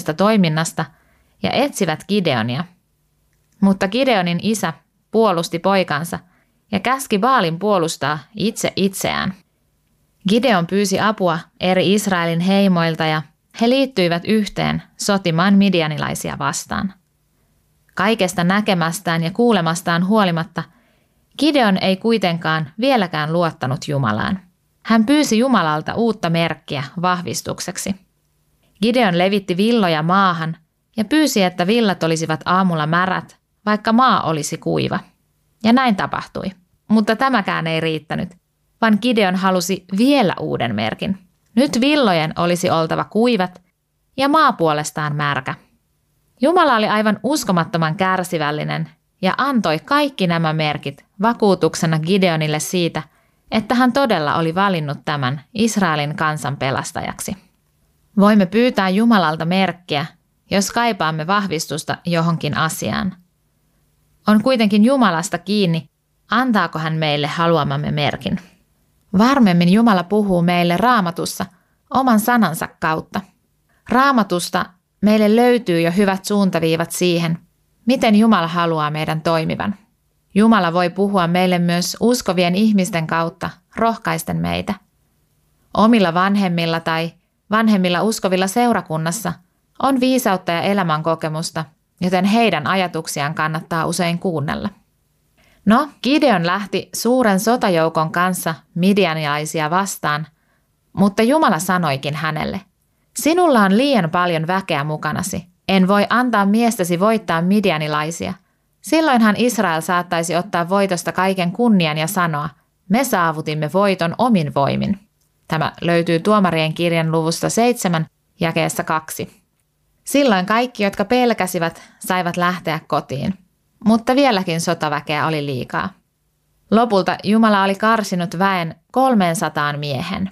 uudesta toiminnasta ja etsivät Gideonia. Mutta Gideonin isä puolusti poikansa ja käski Baalin puolustaa itse itseään. Gideon pyysi apua eri Israelin heimoilta ja he liittyivät yhteen sotimaan midianilaisia vastaan. Kaikesta näkemästään ja kuulemastaan huolimatta Gideon ei kuitenkaan vieläkään luottanut Jumalaan. Hän pyysi Jumalalta uutta merkkiä vahvistukseksi. Gideon levitti villoja maahan ja pyysi, että villat olisivat aamulla märät, vaikka maa olisi kuiva. Ja näin tapahtui. Mutta tämäkään ei riittänyt, vaan Gideon halusi vielä uuden merkin. Nyt villojen olisi oltava kuivat ja maa puolestaan märkä. Jumala oli aivan uskomattoman kärsivällinen ja antoi kaikki nämä merkit vakuutuksena Gideonille siitä, että hän todella oli valinnut tämän Israelin kansan pelastajaksi. Voimme pyytää Jumalalta merkkiä, jos kaipaamme vahvistusta johonkin asiaan. On kuitenkin Jumalasta kiinni, antaako hän meille haluamamme merkin. Varmemmin Jumala puhuu meille Raamatussa oman sanansa kautta. Raamatusta meille löytyy jo hyvät suuntaviivat siihen, miten Jumala haluaa meidän toimivan. Jumala voi puhua meille myös uskovien ihmisten kautta, rohkaisten meitä. Omilla vanhemmilla tai vanhemmilla uskovilla seurakunnassa on viisautta ja elämänkokemusta, joten heidän ajatuksiaan kannattaa usein kuunnella. No, Gideon lähti suuren sotajoukon kanssa midianilaisia vastaan, mutta Jumala sanoikin hänelle, sinulla on liian paljon väkeä mukanasi, en voi antaa miestäsi voittaa midianilaisia. Silloinhan Israel saattaisi ottaa voitosta kaiken kunnian ja sanoa, me saavutimme voiton omin voimin. Tämä löytyy Tuomarien kirjan luvusta 7, jakeessa 2. Silloin kaikki, jotka pelkäsivät, saivat lähteä kotiin, mutta vieläkin sotaväkeä oli liikaa. Lopulta Jumala oli karsinut väen 300 miehen.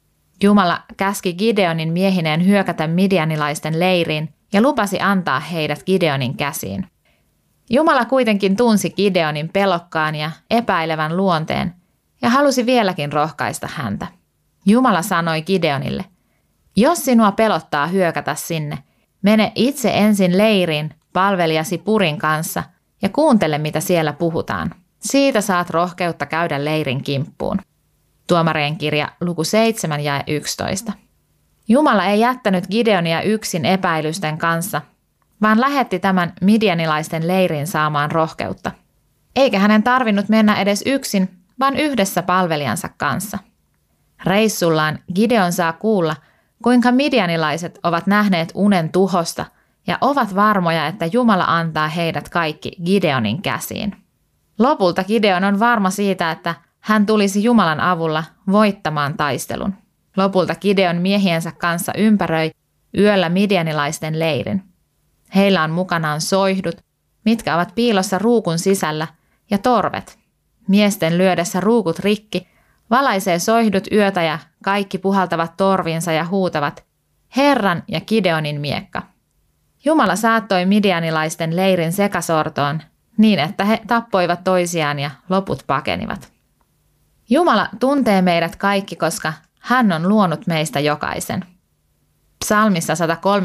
Jumala käski Gideonin miehineen hyökätä midianilaisten leiriin ja lupasi antaa heidät Gideonin käsiin. Jumala kuitenkin tunsi Gideonin pelokkaan ja epäilevän luonteen ja halusi vieläkin rohkaista häntä. Jumala sanoi Gideonille, jos sinua pelottaa hyökätä sinne, mene itse ensin leiriin palvelijasi Purin kanssa ja kuuntele, mitä siellä puhutaan. Siitä saat rohkeutta käydä leirin kimppuun. Tuomarien kirja luku 7 jae 11. Jumala ei jättänyt Gideonia yksin epäilysten kanssa, vaan lähetti tämän midianilaisten leirin saamaan rohkeutta. Eikä hänen tarvinnut mennä edes yksin, vaan yhdessä palvelijansa kanssa. Reissullaan Gideon saa kuulla, kuinka midianilaiset ovat nähneet unen tuhosta ja ovat varmoja, että Jumala antaa heidät kaikki Gideonin käsiin. Lopulta Gideon on varma siitä, että hän tulisi Jumalan avulla voittamaan taistelun. Lopulta Gideon miehiensä kanssa ympäröi yöllä midianilaisten leirin. Heillä on mukanaan soihdut, mitkä ovat piilossa ruukun sisällä, ja torvet. Miesten lyödessä ruukut rikki, valaisee soihdut yötä ja kaikki puhaltavat torviinsa ja huutavat, Herran ja Gideonin miekka. Jumala saattoi midianilaisten leirin sekasortoon niin, että he tappoivat toisiaan ja loput pakenivat. Jumala tuntee meidät kaikki, koska hän on luonut meistä jokaisen. Psalmissa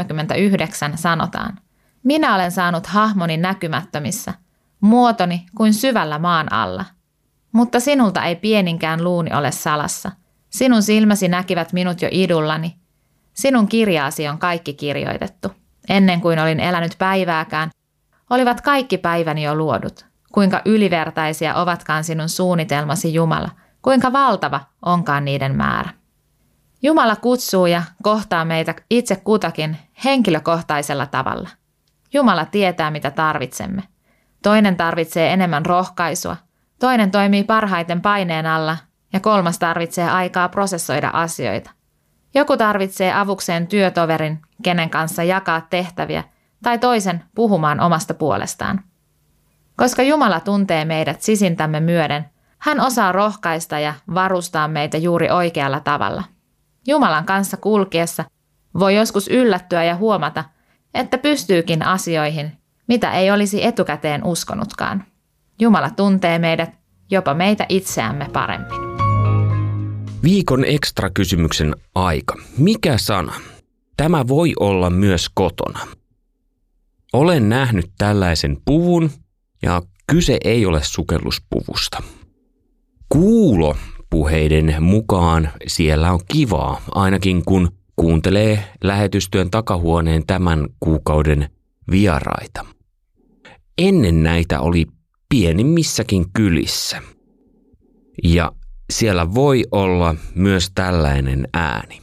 139 sanotaan, minä olen saanut hahmoni näkymättömissä, muotoni kuin syvällä maan alla. Mutta sinulta ei pieninkään luuni ole salassa. Sinun silmäsi näkivät minut jo idullani. Sinun kirjaasi on kaikki kirjoitettu. Ennen kuin olin elänyt päivääkään, olivat kaikki päiväni jo luodut. Kuinka ylivertaisia ovatkaan sinun suunnitelmasi, Jumala, kuinka valtava onkaan niiden määrä. Jumala kutsuu ja kohtaa meitä itse kutakin henkilökohtaisella tavalla. Jumala tietää, mitä tarvitsemme. Toinen tarvitsee enemmän rohkaisua, toinen toimii parhaiten paineen alla ja kolmas tarvitsee aikaa prosessoida asioita. Joku tarvitsee avukseen työtoverin, kenen kanssa jakaa tehtäviä, tai toisen puhumaan omasta puolestaan. Koska Jumala tuntee meidät sisintämme myöden, hän osaa rohkaista ja varustaa meitä juuri oikealla tavalla. Jumalan kanssa kulkiessa voi joskus yllättyä ja huomata, että pystyykin asioihin, mitä ei olisi etukäteen uskonutkaan. Jumala tuntee meidät, jopa meitä itseämme paremmin. Viikon ekstra kysymyksen aika. Mikä sana tämä voi olla myös kotona. Olen nähnyt tällaisen puvun ja kyse ei ole sukelluspuvusta. Kuulopuheiden mukaan siellä on kivaa, ainakin kun kuuntelee lähetystyön takahuoneen tämän kuukauden vieraita. Ennen näitä oli pienimmissäkin kylissä. Ja siellä voi olla myös tällainen ääni.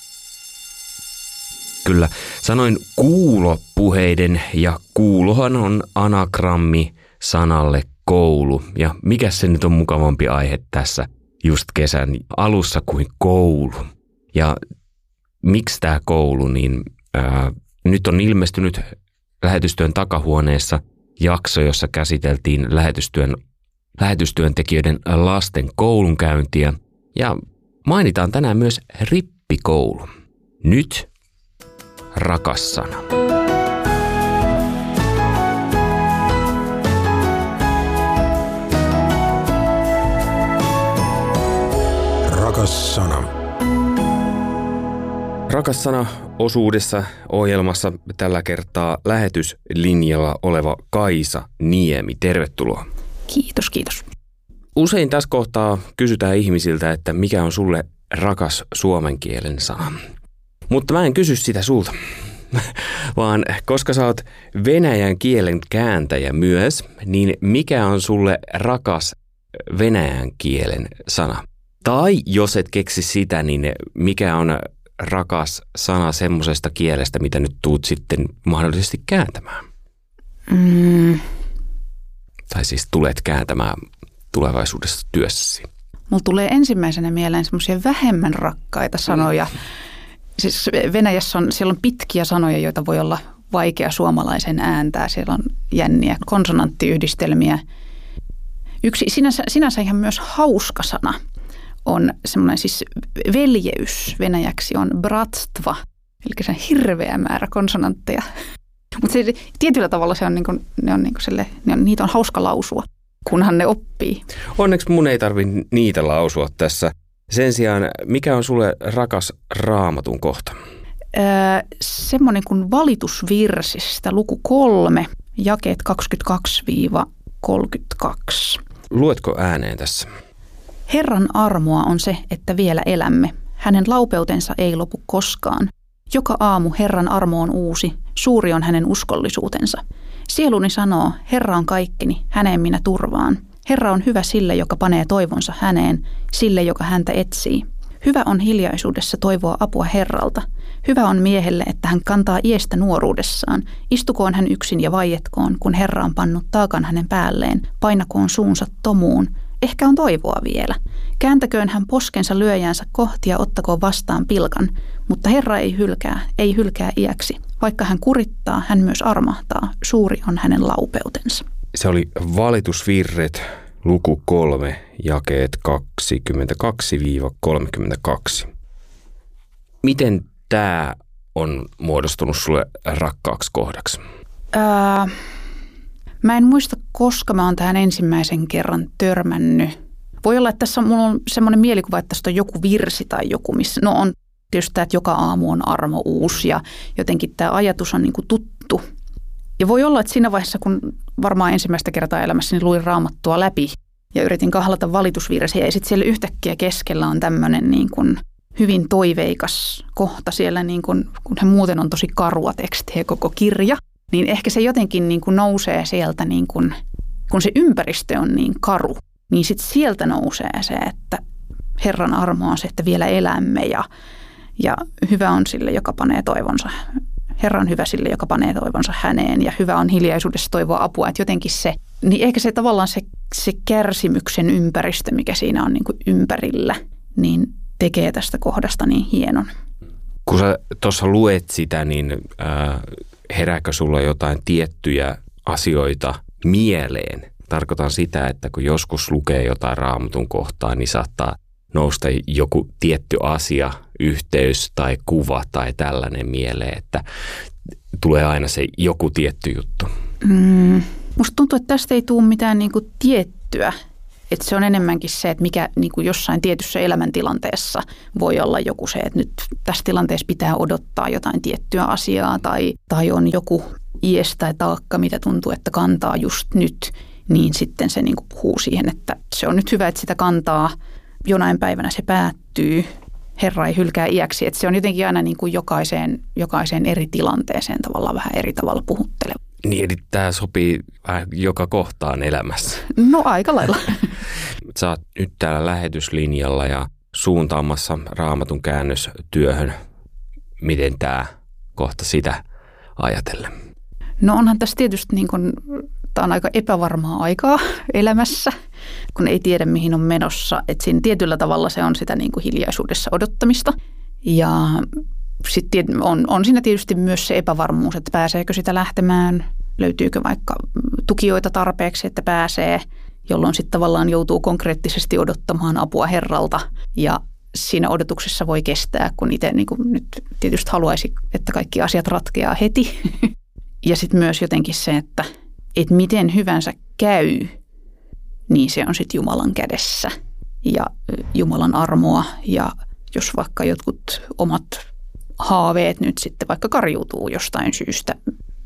Kyllä, sanoin kuulopuheiden ja kuulohan on anagrammi sanalle koulu. Ja mikä se nyt on mukavampi aihe tässä just kesän alussa kuin koulu. Ja miksi tämä koulu, niin nyt on ilmestynyt lähetystyön takahuoneessa jakso, jossa käsiteltiin lähetystyöntekijöiden lasten koulunkäyntiä. Ja mainitaan tänään myös rippikoulu. Nyt rakas sana. Rakas sana. Rakas sana osuudessa ohjelmassa tällä kertaa lähetyslinjalla oleva Kaisa Niemi. Tervetuloa. Kiitos, kiitos. Usein tässä kohtaa kysytään ihmisiltä, että mikä on sulle rakas suomen kielen sana. Mutta mä en kysy sitä sulta, vaan koska sä oot venäjän kielen kääntäjä myös, niin mikä on sulle rakas venäjän kielen sana? Tai jos et keksi sitä, niin mikä on rakas sana semmoisesta kielestä, mitä nyt tuut sitten mahdollisesti kääntämään? Tai siis tulet kääntämään tulevaisuudessa työssäsi. Mulla tulee ensimmäisenä mieleen semmoisia vähemmän rakkaita sanoja. Siis Venäjässä siellä on pitkiä sanoja, joita voi olla vaikea suomalaisen ääntää. Siellä on jänniä konsonanttiyhdistelmiä. Yksi sinänsä ihan myös hauska sana on semmoinen siis veljeys venäjäksi on bratstva, eli se on hirveä määrä konsonantteja. Mutta tietyllä tavalla se on niitä on hauska lausua, kunhan ne oppii. Onneksi mun ei tarvitse niitä lausua tässä. Sen sijaan, mikä on sulle rakas Raamatun kohta? Semmoinen kuin valitusvirsistä, luku 3, jakeet 22-32. Luetko ääneen tässä? Herran armoa on se, että vielä elämme. Hänen laupeutensa ei lopu koskaan. Joka aamu Herran armo on uusi, suuri on hänen uskollisuutensa. Sieluni sanoo, Herra on kaikkini, häneen minä turvaan. Herra on hyvä sille, joka panee toivonsa häneen, sille, joka häntä etsii. Hyvä on hiljaisuudessa toivoa apua Herralta. Hyvä on miehelle, että hän kantaa iestä nuoruudessaan. Istukoon hän yksin ja vaietkoon, kun Herra on pannut taakan hänen päälleen. Painakoon suunsa tomuun. Ehkä on toivoa vielä. Kääntäköön hän poskensa lyöjäänsä kohti ja ottakoon vastaan pilkan. Mutta Herra ei hylkää iäksi. Vaikka hän kurittaa, hän myös armahtaa. Suuri on hänen laupeutensa. Se oli valitusvirret, luku 3, jakeet 22-32. Miten tämä on muodostunut sulle rakkaaksi kohdaksi? Mä en muista, koska mä oon tähän ensimmäisen kerran törmännyt. Voi olla, että tässä mulla on semmoinen mielikuva, että tästä on joku virsi tai joku, missä on tietysti tämä, että joka aamu on armo uusi ja jotenkin tämä ajatus on niin kuin tuttu. Ja voi olla, että siinä vaiheessa, kun varmaan ensimmäistä kertaa elämässäni luin Raamattua läpi ja yritin kahlata valitusvirsiä ja sitten siellä yhtäkkiä keskellä on tämmöinen niin kuin hyvin toiveikas kohta siellä, niin kuin, kun he muuten on tosi karua tekstiä koko kirja, niin ehkä se jotenkin niin kuin nousee sieltä, niin kuin, kun se ympäristö on niin karu, niin sitten sieltä nousee se, että Herran armo on se, että vielä elämme ja hyvä on sille, joka panee toivonsa. Herra on hyvä sille, joka panee toivonsa häneen ja hyvä on hiljaisuudessa toivoa apua. Että jotenkin se, niin ehkä se tavallaan se kärsimyksen ympäristö, mikä siinä on niin kuin ympärillä, niin tekee tästä kohdasta niin hienon. Kun sä tuossa luet sitä, niin herääkö sulla jotain tiettyjä asioita mieleen? Tarkoitan sitä, että kun joskus lukee jotain Raamatun kohtaa, niin saattaa nousta joku tietty asia, yhteys tai kuva tai tällainen mieleen, että tulee aina se joku tietty juttu. Musta tuntuu, että tästä ei tule mitään niinku tiettyä Että se on enemmänkin se, että mikä niin kuin jossain tietyssä elämäntilanteessa voi olla joku se, että nyt tässä tilanteessa pitää odottaa jotain tiettyä asiaa tai on joku ies tai taakka, mitä tuntuu, että kantaa just nyt, niin sitten se niin kuin puhuu siihen, että se on nyt hyvä, että sitä kantaa. Jonain päivänä se päättyy. Herra ei hylkää iäksi. Että se on jotenkin aina niin kuin jokaiseen eri tilanteeseen tavallaan vähän eri tavalla puhutteleva. Niin, eli tämä sopii joka kohtaan elämässä. No aika lailla. Sä oot nyt täällä lähetyslinjalla ja suuntaamassa Raamatun käännöstyöhön. Miten tämä kohta sitä ajatellen? No onhan tässä tietysti niin kuin, tämä on aika epävarmaa aikaa elämässä, kun ei tiedä mihin on menossa. Että siinä tietyllä tavalla se on sitä niin kuin hiljaisuudessa odottamista. Ja sitten on siinä tietysti myös se epävarmuus, että pääseekö sitä lähtemään, löytyykö vaikka tukijoita tarpeeksi, että pääsee, jolloin sitten tavallaan joutuu konkreettisesti odottamaan apua Herralta. Ja siinä odotuksessa voi kestää, kun itse niin kuin nyt tietysti haluaisi, että kaikki asiat ratkeaa heti. Ja sitten myös jotenkin se, että miten hyvänsä käy, niin se on sitten Jumalan kädessä ja Jumalan armoa. Ja jos vaikka jotkut omat haaveet nyt sitten vaikka karjuutuu jostain syystä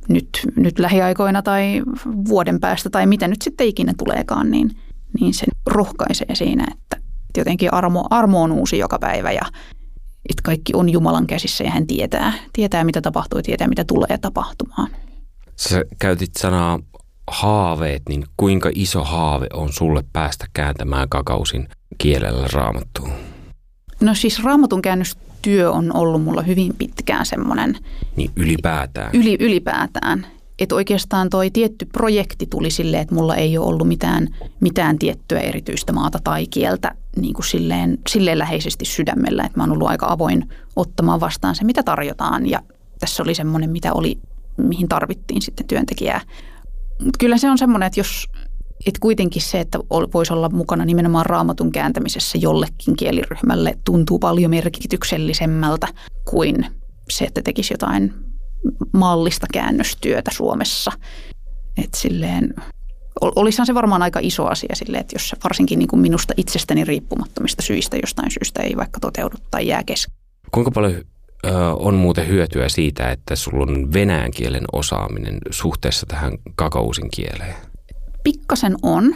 nyt lähiaikoina tai vuoden päästä tai mitä nyt sitten ikinä tuleekaan, niin se rohkaisee siinä, että jotenkin armo on uusi joka päivä ja että kaikki on Jumalan käsissä ja hän tietää mitä tapahtuu ja tietää mitä tulee tapahtumaan. Sä käytit sanaa haaveet, niin kuinka iso haave on sulle päästä kääntämään Gagausin kielellä Raamattuun? No siis Raamatun käännöstyö on ollut mulla hyvin pitkään semmoinen. Niin ylipäätään? Ylipäätään. Että oikeastaan toi tietty projekti tuli silleen, että mulla ei ole ollut mitään tiettyä erityistä maata tai kieltä niin kuin silleen läheisesti sydämellä. Että mä oon ollut aika avoin ottamaan vastaan se, mitä tarjotaan. Ja tässä oli semmoinen, mihin tarvittiin sitten työntekijää. Mutta kyllä se on semmoinen, että kuitenkin se, että voisi olla mukana nimenomaan Raamatun kääntämisessä jollekin kieliryhmälle tuntuu paljon merkityksellisemmältä kuin se, että tekisi jotain maallista käännöstyötä Suomessa. Että silleen, olisihan se varmaan aika iso asia silleen, että jos se varsinkin niin kuin minusta itsestäni riippumattomista syistä jostain syystä ei vaikka toteudu tai jää kesken. Kuinka paljon on muuten hyötyä siitä, että sulla on venäjän kielen osaaminen suhteessa tähän gagausin kieleen? Pikkasen on.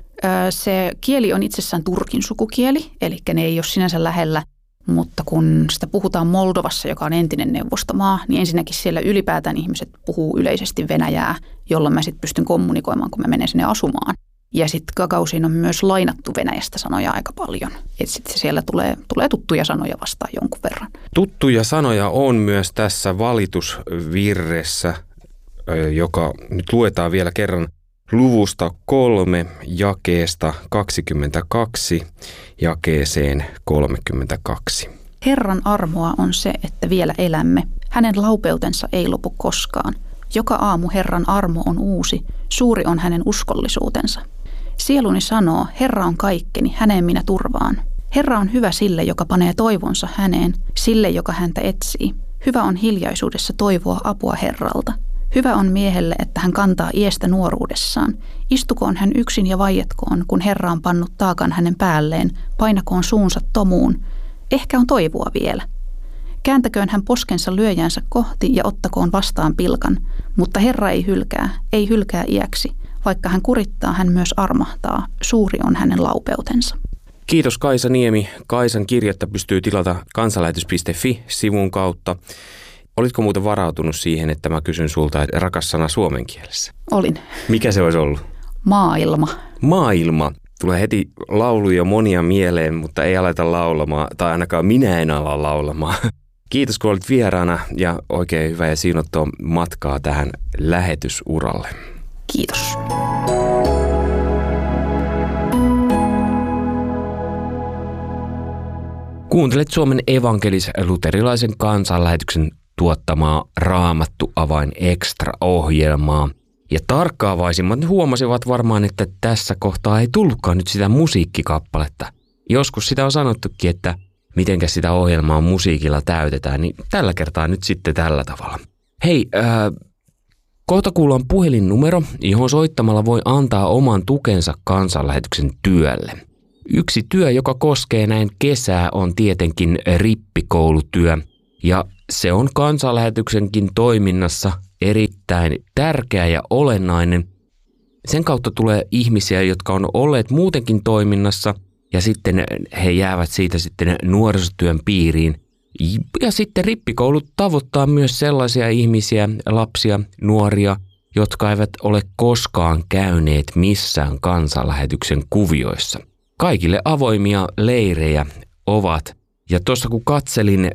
Se kieli on itsessään turkin sukukieli, eli ne ei ole sinänsä lähellä, mutta kun sitä puhutaan Moldovassa, joka on entinen neuvostomaa, niin ensinnäkin siellä ylipäätään ihmiset puhuu yleisesti venäjää, jolloin mä sitten pystyn kommunikoimaan, kun mä menen sinne asumaan. Ja sitten Gagausiin on myös lainattu Venäjästä sanoja aika paljon, että sitten siellä tulee tuttuja sanoja vastaan jonkun verran. Tuttuja sanoja on myös tässä valitusvirressä, joka nyt luetaan vielä kerran luvusta 3, jakeesta 22, jakeeseen 32. Herran armoa on se, että vielä elämme. Hänen laupeutensa ei lopu koskaan. Joka aamu Herran armo on uusi, suuri on hänen uskollisuutensa. Sieluni sanoo, Herra on kaikkeni, häneen minä turvaan. Herra on hyvä sille, joka panee toivonsa häneen, sille, joka häntä etsii. Hyvä on hiljaisuudessa toivoa apua Herralta. Hyvä on miehelle, että hän kantaa iestä nuoruudessaan. Istukoon hän yksin ja vaietkoon, kun Herra on pannut taakan hänen päälleen, painakoon suunsa tomuun. Ehkä on toivoa vielä. Kääntäköön hän poskensa lyöjänsä kohti ja ottakoon vastaan pilkan, mutta Herra ei hylkää iäksi. Vaikka hän kurittaa, hän myös armahtaa. Suuri on hänen laupeutensa. Kiitos Kaisa Niemi. Kaisan kirjettä pystyy tilata kansanlähetys.fi-sivun kautta. Olitko muuten varautunut siihen, että mä kysyn sulta, että rakas sana suomen kielessä? Olin. Mikä se olisi ollut? Maailma. Maailma. Tulee heti lauluja monia mieleen, mutta ei aleta laulamaan, tai ainakaan minä en ala laulamaan. Kiitos, kun olit vieraana ja oikein hyvää ja siinottua matkaa tähän lähetysuralle. Kiitos. Kuuntelet Suomen evankelis-luterilaisen kansanlähetyksen tuottamaa Raamattu Avain Extra-ohjelmaa. Ja tarkkaavaisimmat huomasivat varmaan, että tässä kohtaa ei tullutkaan nyt sitä musiikkikappaletta. Joskus sitä on sanottukin, että mitenkä sitä ohjelmaa musiikilla täytetään, niin tällä kertaa nyt sitten tällä tavalla. Hei, Kohta kuullaan puhelinnumero, johon soittamalla voi antaa oman tukensa kansanlähetyksen työlle. Yksi työ, joka koskee näin kesää, on tietenkin rippikoulutyö, ja se on kansanlähetyksenkin toiminnassa erittäin tärkeä ja olennainen. Sen kautta tulee ihmisiä, jotka on olleet muutenkin toiminnassa, ja sitten he jäävät siitä sitten nuorisotyön piiriin. Ja sitten rippikoulut tavoittaa myös sellaisia ihmisiä, lapsia, nuoria, jotka eivät ole koskaan käyneet missään kansanlähetyksen kuvioissa. Kaikille avoimia leirejä ovat. Ja tuossa kun katselin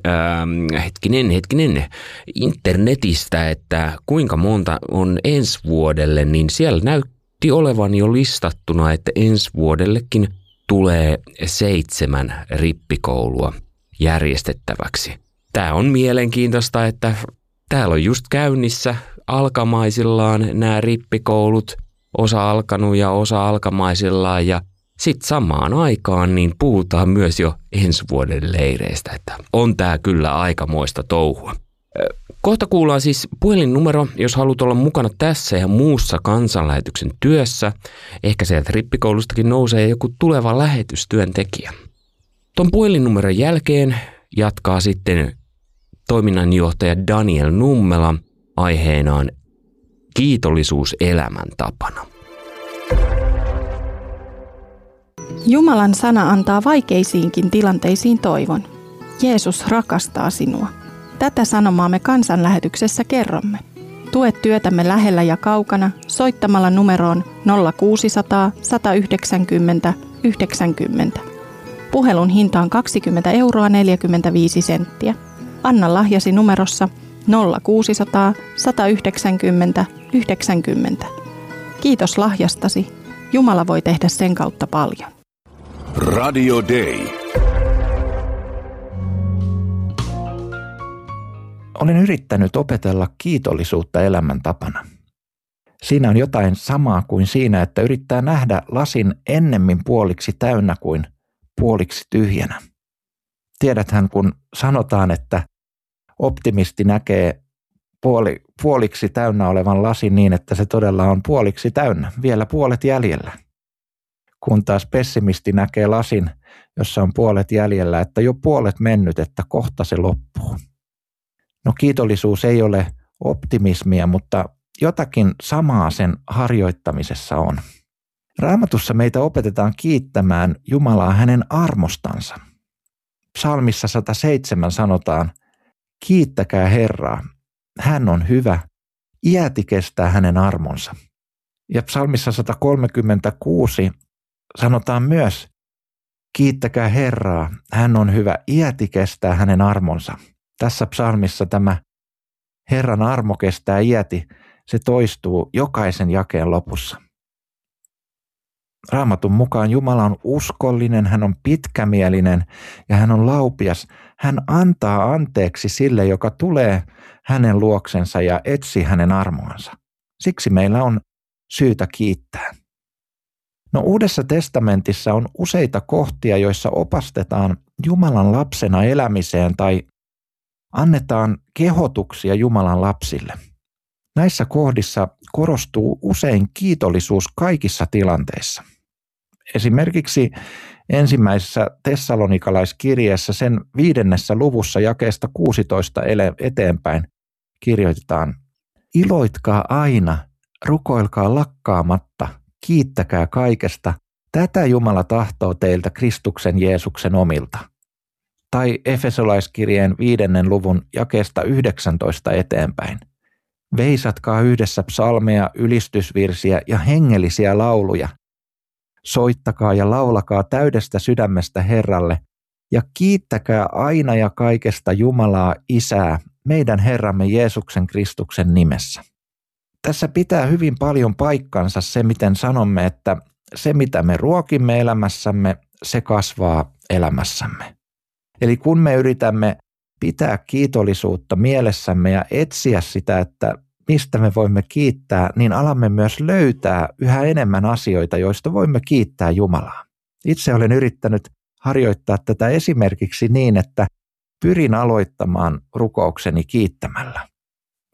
internetistä, että kuinka monta on ensi vuodelle, niin siellä näytti olevan jo listattuna, että ensi vuodellekin tulee 7 rippikoulua järjestettäväksi. Tämä on mielenkiintoista, että täällä on just käynnissä alkamaisillaan nämä rippikoulut, osa alkanut ja osa alkamaisillaan, ja sitten samaan aikaan niin puhutaan myös jo ensi vuoden leireistä, että on tämä kyllä aikamoista touhua. Kohta kuullaan siis puhelinnumero, jos haluat olla mukana tässä ja muussa kansanlähetyksen työssä. Ehkä sieltä rippikoulustakin nousee joku tuleva lähetystyöntekijä. Tuon puhelinnumeron jälkeen jatkaa sitten toiminnanjohtaja Daniel Nummela aiheenaan kiitollisuus elämäntapana. Jumalan sana antaa vaikeisiinkin tilanteisiin toivon. Jeesus rakastaa sinua. Tätä sanomaa me kansanlähetyksessä kerromme. Tue työtämme lähellä ja kaukana soittamalla numeroon 0600 190 90. Puhelun hinta on 20,45 €. Anna lahjasi numerossa 0600 190 90. Kiitos lahjastasi. Jumala voi tehdä sen kautta paljon. Radio Day. Olen yrittänyt opetella kiitollisuutta elämäntapana. Siinä on jotain samaa kuin siinä, että yrittää nähdä lasin ennemmin puoliksi täynnä kuin puoliksi tyhjänä. Tiedäthän, kun sanotaan, että optimisti näkee puoliksi täynnä olevan lasin niin, että se todella on puoliksi täynnä, vielä puolet jäljellä. Kun taas pessimisti näkee lasin, jossa on puolet jäljellä, että jo puolet mennyt, että kohta se loppuu. No kiitollisuus ei ole optimismia, mutta jotakin samaa sen harjoittamisessa on. Raamatussa meitä opetetaan kiittämään Jumalaa hänen armostansa. Psalmissa 107 sanotaan, kiittäkää Herraa, hän on hyvä, iäti kestää hänen armonsa. Ja psalmissa 136 sanotaan myös, kiittäkää Herraa, hän on hyvä, iäti kestää hänen armonsa. Tässä psalmissa tämä Herran armo kestää iäti, se toistuu jokaisen jakeen lopussa. Raamatun mukaan Jumala on uskollinen, hän on pitkämielinen ja hän on laupias. Hän antaa anteeksi sille, joka tulee hänen luoksensa ja etsii hänen armoansa. Siksi meillä on syytä kiittää. No Uudessa testamentissa on useita kohtia, joissa opastetaan Jumalan lapsena elämiseen tai annetaan kehotuksia Jumalan lapsille. Näissä kohdissa korostuu usein kiitollisuus kaikissa tilanteissa. Esimerkiksi ensimmäisessä tessalonikalaiskirjeessä sen 5. luvussa jakeesta 16 eteenpäin kirjoitetaan: iloitkaa aina, rukoilkaa lakkaamatta, kiittäkää kaikesta, tätä Jumala tahtoo teiltä Kristuksen Jeesuksen omilta. Tai Efesolaiskirjeen 5. luvun jakeesta 19 eteenpäin. Veisatkaa yhdessä psalmeja, ylistysvirsiä ja hengellisiä lauluja. Soittakaa ja laulakaa täydestä sydämestä Herralle ja kiittäkää aina ja kaikesta Jumalaa Isää meidän Herramme Jeesuksen Kristuksen nimessä. Tässä pitää hyvin paljon paikkansa se, miten sanomme, että se mitä me ruokimme elämässämme, se kasvaa elämässämme. Eli kun me yritämme pitää kiitollisuutta mielessämme ja etsiä sitä, että mistä me voimme kiittää, niin alamme myös löytää yhä enemmän asioita, joista voimme kiittää Jumalaa. Itse olen yrittänyt harjoittaa tätä esimerkiksi niin, että pyrin aloittamaan rukoukseni kiittämällä.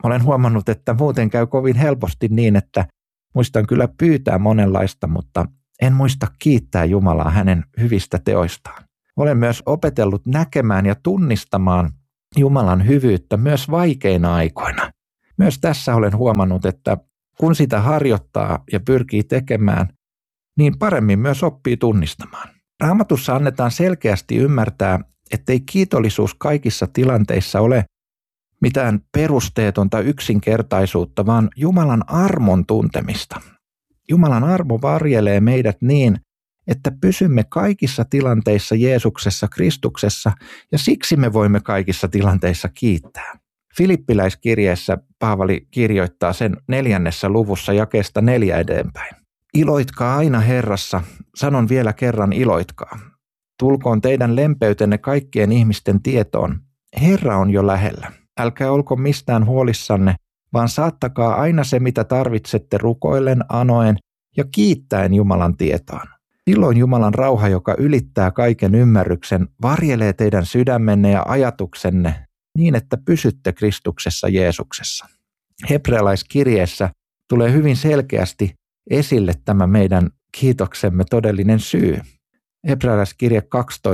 Olen huomannut, että muuten käy kovin helposti niin, että muistan kyllä pyytää monenlaista, mutta en muista kiittää Jumalaa hänen hyvistä teoistaan. Olen myös opetellut näkemään ja tunnistamaan Jumalan hyvyyttä myös vaikeina aikoina. Myös tässä olen huomannut, että kun sitä harjoittaa ja pyrkii tekemään, niin paremmin myös oppii tunnistamaan. Raamatussa annetaan selkeästi ymmärtää, ettei kiitollisuus kaikissa tilanteissa ole mitään perusteetonta yksinkertaisuutta, vaan Jumalan armon tuntemista. Jumalan armo varjelee meidät niin, että pysymme kaikissa tilanteissa Jeesuksessa Kristuksessa ja siksi me voimme kaikissa tilanteissa kiittää. Filippiläiskirjeessä Paavali kirjoittaa sen 4. luvussa jakeesta 4 eteenpäin. Iloitkaa aina Herrassa, sanon vielä kerran iloitkaa. Tulkoon teidän lempeytenne kaikkien ihmisten tietoon. Herra on jo lähellä. Älkää olko mistään huolissanne, vaan saattakaa aina se, mitä tarvitsette rukoillen, anoen ja kiittäen Jumalan tietoon. Silloin Jumalan rauha, joka ylittää kaiken ymmärryksen, varjelee teidän sydämenne ja ajatuksenne niin, että pysytte Kristuksessa Jeesuksessa. Hebrealaiskirjeessä tulee hyvin selkeästi esille tämä meidän kiitoksemme todellinen syy. Hebrealaiskirje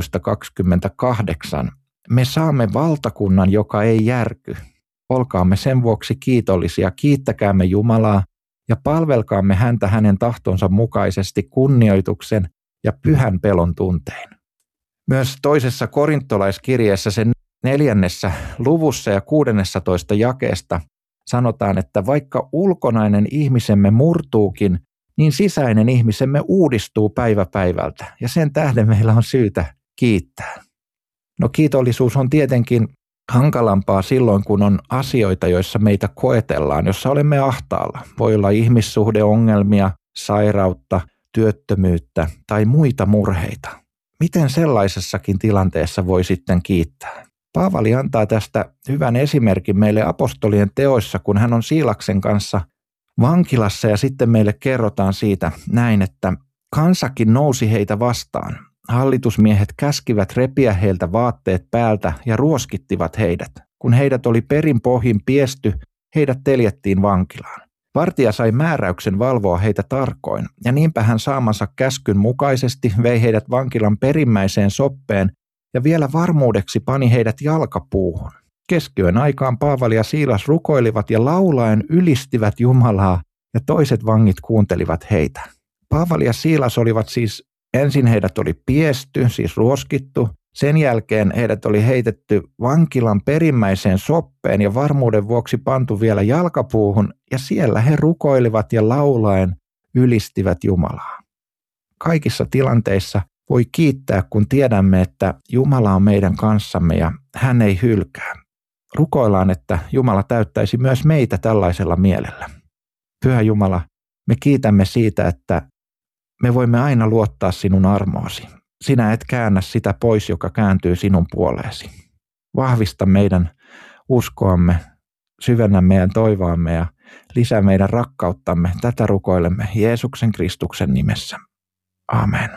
12:28. Me saamme valtakunnan, joka ei järky. Olkaamme sen vuoksi kiitollisia, kiittäkäämme Jumalaa ja palvelkaamme häntä hänen tahtonsa mukaisesti kunnioituksen ja pyhän pelon tuntein. Myös toisessa korintolaiskirjeessä sen 4. luvussa ja 16 jakeesta sanotaan, että vaikka ulkonainen ihmisemme murtuukin, niin sisäinen ihmisemme uudistuu päivä päivältä ja sen tähden meillä on syytä kiittää. No kiitollisuus on tietenkin hankalampaa silloin, kun on asioita, joissa meitä koetellaan, jossa olemme ahtaalla. Voi olla ihmissuhdeongelmia, sairautta, työttömyyttä tai muita murheita. Miten sellaisessakin tilanteessa voi sitten kiittää? Paavali antaa tästä hyvän esimerkin meille apostolien teoissa, kun hän on Siilaksen kanssa vankilassa ja sitten meille kerrotaan siitä näin, että kansakin nousi heitä vastaan. Hallitusmiehet käskivät repiä heiltä vaatteet päältä ja ruoskittivat heidät. Kun heidät oli perin pohjin piesty, heidät teljettiin vankilaan. Vartija sai määräyksen valvoa heitä tarkoin, ja niinpä hän saamansa käskyn mukaisesti vei heidät vankilan perimmäiseen soppeen ja vielä varmuudeksi pani heidät jalkapuuhun. Keskiyön aikaan Paavali ja Siilas rukoilivat ja laulaen ylistivät Jumalaa, ja toiset vangit kuuntelivat heitä. Paavali ja Siilas olivat siis, ensin heidät oli piesty, siis ruoskittu, sen jälkeen heidät oli heitetty vankilan perimmäiseen soppeen ja varmuuden vuoksi pantu vielä jalkapuuhun, ja siellä he rukoilivat ja laulaen ylistivät Jumalaa. Kaikissa tilanteissa voi kiittää, kun tiedämme, että Jumala on meidän kanssamme ja hän ei hylkää. Rukoillaan, että Jumala täyttäisi myös meitä tällaisella mielellä. Pyhä Jumala, me kiitämme siitä, että me voimme aina luottaa sinun armoosi. Sinä et käännä sitä pois, joka kääntyy sinun puoleesi. Vahvista meidän uskoamme, syvennä meidän toivoamme ja lisää meidän rakkauttamme. Tätä rukoilemme Jeesuksen Kristuksen nimessä. Amen.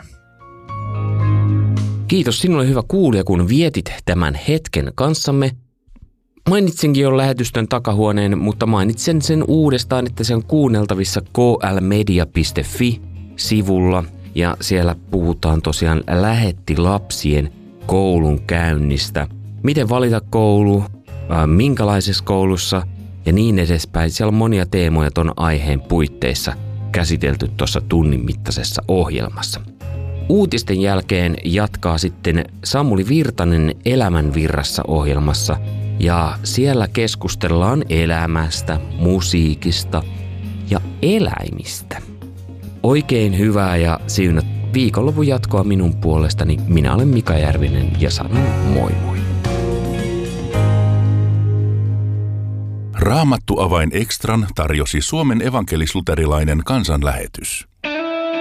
Kiitos sinulle hyvä kuulija, kun vietit tämän hetken kanssamme. Mainitsinkin jo lähetystön takahuoneen, mutta mainitsen sen uudestaan, että se on kuunneltavissa klmedia.fi-sivulla. Ja siellä puhutaan tosiaan lähettilapsien koulun käynnistä. Miten valita koulu, minkälaisessa koulussa ja niin edespäin. Siellä on monia teemoja ton aiheen puitteissa käsitelty tuossa tunnin mittaisessa ohjelmassa. Uutisten jälkeen jatkaa sitten Samuli Virtanen Elämän virrassa -ohjelmassa ja siellä keskustellaan elämästä, musiikista ja eläimistä. Oikein hyvää ja siunat viikonlopun jatkoa minun puolestani. Minä olen Mika Järvinen ja sanon moi moi. Raamattu Avain Extran tarjosi Suomen evankelis-luterilainen kansanlähetys.